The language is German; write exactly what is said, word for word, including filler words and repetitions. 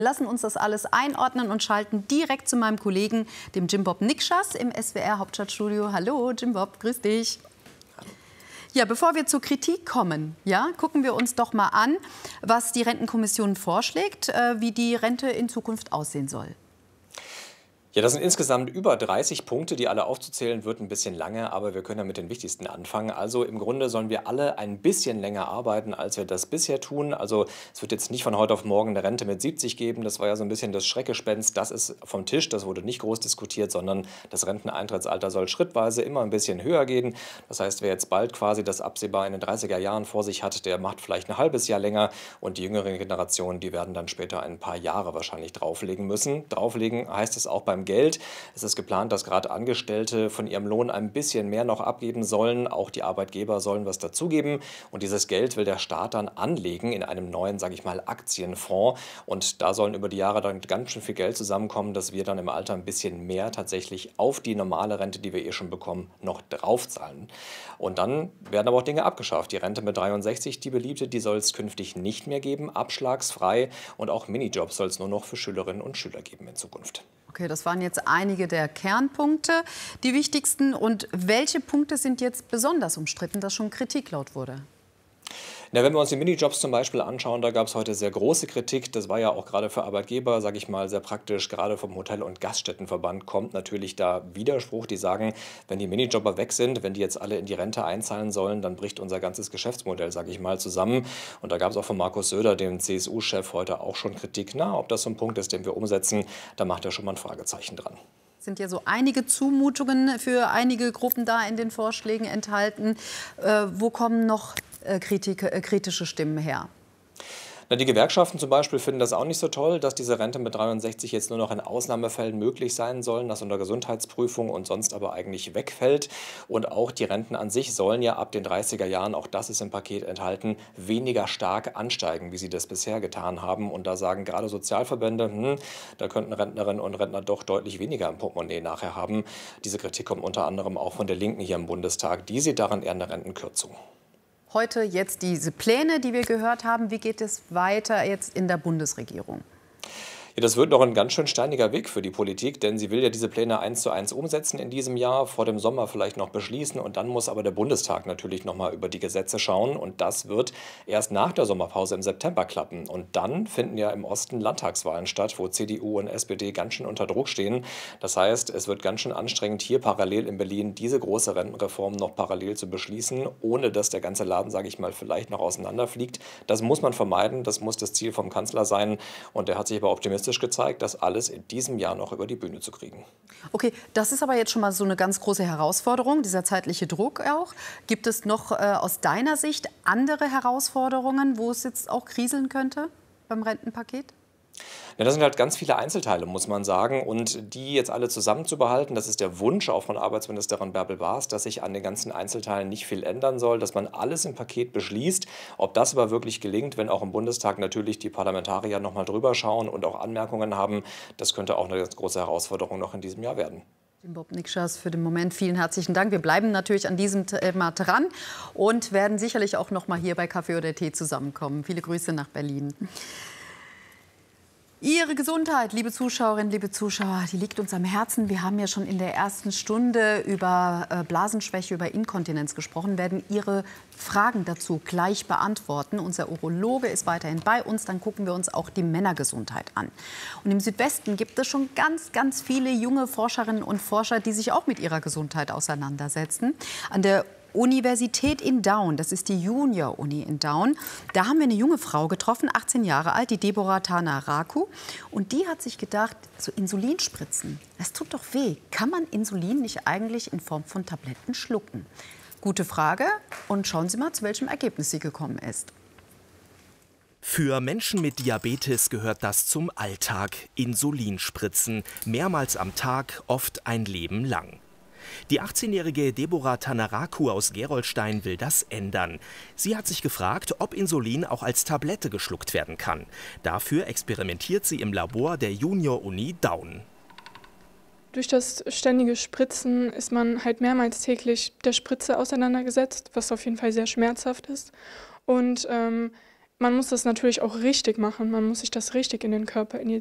Lassen uns das alles einordnen und schalten direkt zu meinem Kollegen, dem Jimbob Nikschas im S W R Hauptstadtstudio. Hallo Jimbob, grüß dich. Ja, bevor wir zur Kritik kommen, ja, gucken wir uns doch mal an, was die Rentenkommission vorschlägt, äh, wie die Rente in Zukunft aussehen soll. Ja, das sind insgesamt über dreißig Punkte, die alle aufzuzählen wird ein bisschen lange, aber wir können ja mit den wichtigsten anfangen. Also im Grunde sollen wir alle ein bisschen länger arbeiten, als wir das bisher tun. Also es wird jetzt nicht von heute auf morgen eine Rente mit siebzig geben. Das war ja so ein bisschen das Schreckgespenst. Das ist vom Tisch, das wurde nicht groß diskutiert, sondern das Renteneintrittsalter soll schrittweise immer ein bisschen höher gehen. Das heißt, wer jetzt bald quasi das absehbar in den dreißiger Jahren vor sich hat, der macht vielleicht ein halbes Jahr länger und die jüngeren Generationen, die werden dann später ein paar Jahre wahrscheinlich drauflegen müssen. Drauflegen heißt es auch beim Geld. Es ist geplant, dass gerade Angestellte von ihrem Lohn ein bisschen mehr noch abgeben sollen. Auch die Arbeitgeber sollen was dazugeben. Und dieses Geld will der Staat dann anlegen in einem neuen, sage ich mal, Aktienfonds. Und da sollen über die Jahre dann ganz schön viel Geld zusammenkommen, dass wir dann im Alter ein bisschen mehr tatsächlich auf die normale Rente, die wir eh schon bekommen, noch draufzahlen. Und dann werden aber auch Dinge abgeschafft. Die Rente mit dreiundsechzig, die beliebte, die soll es künftig nicht mehr geben, abschlagsfrei. Und auch Minijobs soll es nur noch für Schülerinnen und Schüler geben in Zukunft. Okay, das waren jetzt einige der Kernpunkte, die wichtigsten. Und welche Punkte sind jetzt besonders umstritten, dass schon Kritik laut wurde? Na, wenn wir uns die Minijobs zum Beispiel anschauen, da gab es heute sehr große Kritik. Das war ja auch gerade für Arbeitgeber, sage ich mal, sehr praktisch. Gerade vom Hotel- und Gaststättenverband kommt natürlich da Widerspruch. Die sagen, wenn die Minijobber weg sind, wenn die jetzt alle in die Rente einzahlen sollen, dann bricht unser ganzes Geschäftsmodell, sage ich mal, zusammen. Und da gab es auch von Markus Söder, dem C S U-Chef, heute auch schon Kritik. Na, ob das so ein Punkt ist, den wir umsetzen, da macht er schon mal ein Fragezeichen dran. Sind ja so einige Zumutungen für einige Gruppen da in den Vorschlägen enthalten. Äh, wo kommen noch äh, Kritik, äh, kritische Stimmen her? Na, die Gewerkschaften zum Beispiel finden das auch nicht so toll, dass diese Rente mit dreiundsechzig jetzt nur noch in Ausnahmefällen möglich sein soll, das unter Gesundheitsprüfung und sonst aber eigentlich wegfällt. Und auch die Renten an sich sollen ja ab den dreißiger Jahren, auch das ist im Paket enthalten, weniger stark ansteigen, wie sie das bisher getan haben. Und da sagen gerade Sozialverbände, hm, da könnten Rentnerinnen und Rentner doch deutlich weniger im Portemonnaie nachher haben. Diese Kritik kommt unter anderem auch von der Linken hier im Bundestag. Die sieht daran eher eine Rentenkürzung. Heute jetzt diese Pläne, die wir gehört haben. Wie geht es weiter jetzt in der Bundesregierung? Ja, das wird noch ein ganz schön steiniger Weg für die Politik, denn sie will ja diese Pläne eins zu eins umsetzen in diesem Jahr, vor dem Sommer vielleicht noch beschließen und dann muss aber der Bundestag natürlich noch mal über die Gesetze schauen und das wird erst nach der Sommerpause im September klappen. Und dann finden ja im Osten Landtagswahlen statt, wo C D U und S P D ganz schön unter Druck stehen. Das heißt, es wird ganz schön anstrengend, hier parallel in Berlin diese große Rentenreform noch parallel zu beschließen, ohne dass der ganze Laden, sage ich mal, vielleicht noch auseinanderfliegt. Das muss man vermeiden, das muss das Ziel vom Kanzler sein und der hat sich aber optimistisch gezeigt, das alles in diesem Jahr noch über die Bühne zu kriegen. Okay, das ist aber jetzt schon mal so eine ganz große Herausforderung, dieser zeitliche Druck auch. Gibt es noch äh, aus deiner Sicht andere Herausforderungen, wo es jetzt auch kriseln könnte beim Rentenpaket? Ja, das sind halt ganz viele Einzelteile, muss man sagen. Und die jetzt alle zusammenzubehalten, das ist der Wunsch auch von Arbeitsministerin Bärbel Baas, dass sich an den ganzen Einzelteilen nicht viel ändern soll, dass man alles im Paket beschließt. Ob das aber wirklich gelingt, wenn auch im Bundestag natürlich die Parlamentarier noch mal drüber schauen und auch Anmerkungen haben, das könnte auch eine ganz große Herausforderung noch in diesem Jahr werden. Jimbob Nikschas, für den Moment vielen herzlichen Dank. Wir bleiben natürlich an diesem Thema dran und werden sicherlich auch noch mal hier bei Kaffee oder Tee zusammenkommen. Viele Grüße nach Berlin. Ihre Gesundheit, liebe Zuschauerinnen, liebe Zuschauer, die liegt uns am Herzen. Wir haben ja schon in der ersten Stunde über äh, Blasenschwäche, über Inkontinenz gesprochen, werden Ihre Fragen dazu gleich beantworten. Unser Urologe ist weiterhin bei uns, dann gucken wir uns auch die Männergesundheit an. Und im Südwesten gibt es schon ganz, ganz viele junge Forscherinnen und Forscher, die sich auch mit ihrer Gesundheit auseinandersetzen. An der Universität in Down, das ist die Junior-Uni in Down. Da haben wir eine junge Frau getroffen, achtzehn Jahre alt, die Deborah Tanaraku. Und die hat sich gedacht, so Insulinspritzen, das tut doch weh. Kann man Insulin nicht eigentlich in Form von Tabletten schlucken? Gute Frage. Und schauen Sie mal, zu welchem Ergebnis sie gekommen ist. Für Menschen mit Diabetes gehört das zum Alltag. Insulinspritzen, mehrmals am Tag, oft ein Leben lang. Die achtzehnjährige Deborah Tanaraku aus Gerolstein will das ändern. Sie hat sich gefragt, ob Insulin auch als Tablette geschluckt werden kann. Dafür experimentiert sie im Labor der Junior-Uni Down. Durch das ständige Spritzen ist man halt mehrmals täglich der Spritze auseinandergesetzt, was auf jeden Fall sehr schmerzhaft ist. Und ähm, Man muss das natürlich auch richtig machen. Man muss sich das richtig in den Körper